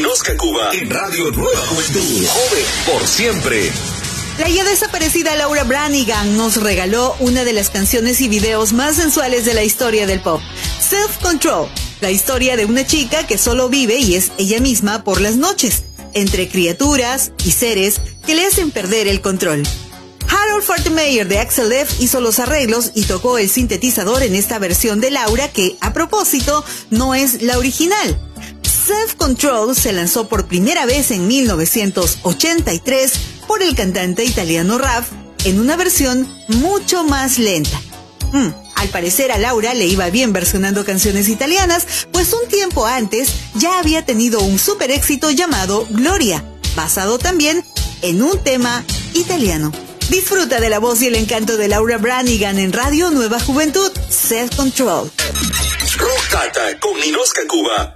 Ninoska Cuba en Radio Nueva Juventud. Joven por siempre. La ya desaparecida Laura Branigan nos regaló una de las canciones y videos más sensuales de la historia del pop, Self Control, la historia de una chica que solo vive y es ella misma por las noches, entre criaturas y seres que le hacen perder el control. Harold Faltermeyer de Axel F hizo los arreglos y tocó el sintetizador en esta versión de Laura que, a propósito, no es la original. Self Control se lanzó por primera vez en 1983 por el cantante italiano Raf en una versión mucho más lenta. Al parecer a Laura le iba bien versionando canciones italianas, pues un tiempo antes ya había tenido un super éxito llamado Gloria, basado también en un tema italiano. Disfruta de la voz y el encanto de Laura Branigan en Radio Nueva Juventud, Self Control. Rock Data con Ninoska Cuba.